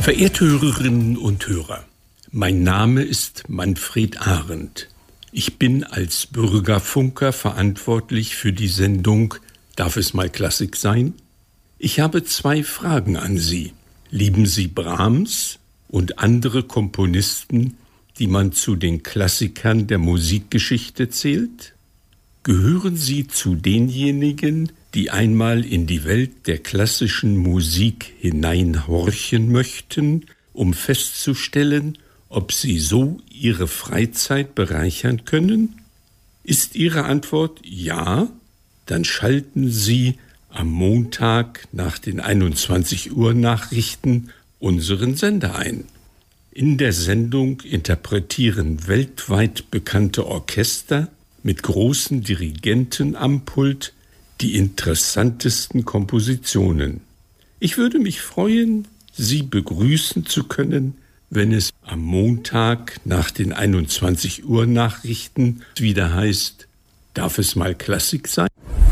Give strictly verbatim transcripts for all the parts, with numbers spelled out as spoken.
Verehrte Hörerinnen und Hörer, mein Name ist Manfred Arendt. Ich bin als Bürgerfunker verantwortlich für die Sendung Darf es mal Klassik sein? Ich habe zwei Fragen an Sie. Lieben Sie Brahms und andere Komponisten, die man zu den Klassikern der Musikgeschichte zählt? Gehören Sie zu denjenigen, die einmal in die Welt der klassischen Musik hineinhorchen möchten, um festzustellen, ob sie so ihre Freizeit bereichern können? Ist Ihre Antwort ja? Dann schalten Sie am Montag nach den einundzwanzig Uhr Nachrichten unseren Sender ein. In der Sendung interpretieren weltweit bekannte Orchester mit großen Dirigenten am Pult die interessantesten Kompositionen. Ich würde mich freuen, Sie begrüßen zu können, wenn es am Montag nach den einundzwanzig Uhr Nachrichten wieder heißt, darf es mal Klassik sein?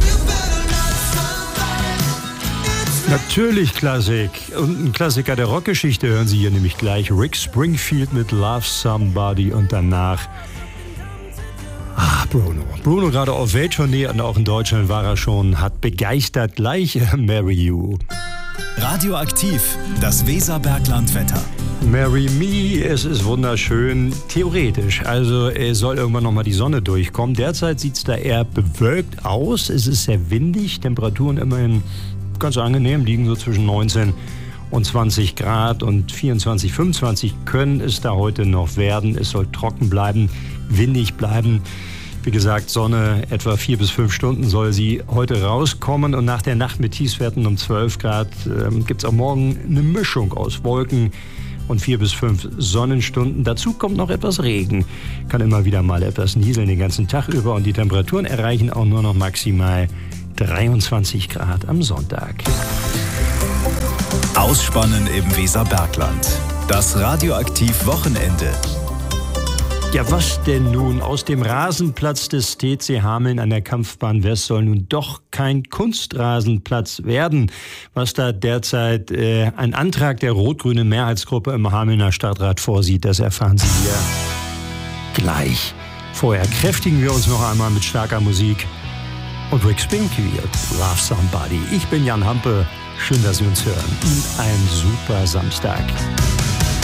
Natürlich Klassik. Und ein Klassiker der Rockgeschichte hören Sie hier nämlich gleich. Rick Springfield mit Love Somebody und danach Ah, Bruno. Bruno gerade auf Welttournee und auch in Deutschland war er schon, hat begeistert gleich Marry You. Radioaktiv, das Weserberglandwetter. Marry Me, es ist wunderschön, theoretisch. Also es soll irgendwann nochmal die Sonne durchkommen. Derzeit sieht es da eher bewölkt aus. Es ist sehr windig, Temperaturen immerhin ganz angenehm, liegen so zwischen neunzehn und zwanzig Grad und vierundzwanzig, fünfundzwanzig können es da heute noch werden. Es soll trocken bleiben, windig bleiben. Wie gesagt, Sonne etwa vier bis fünf Stunden soll sie heute rauskommen und nach der Nacht mit Tiefstwerten um zwölf Grad äh, gibt es auch morgen eine Mischung aus Wolken und vier bis fünf Sonnenstunden. Dazu kommt noch etwas Regen. Kann immer wieder mal etwas nieseln den ganzen Tag über und die Temperaturen erreichen auch nur noch maximal dreiundzwanzig Grad am Sonntag. Ausspannen im Weserbergland. Das Radioaktiv-Wochenende. Ja, was denn nun? Aus dem Rasenplatz des T C Hameln an der Kampfbahn West soll nun doch kein Kunstrasenplatz werden. Was da derzeit äh, ein Antrag der rot-grünen Mehrheitsgruppe im Hamelner Stadtrat vorsieht, das erfahren Sie hier gleich. Vorher kräftigen wir uns noch einmal mit starker Musik und Rick Springfield, Love Somebody. Ich bin Jan Hampe. Schön, dass Sie uns hören. Ihnen einen super Samstag.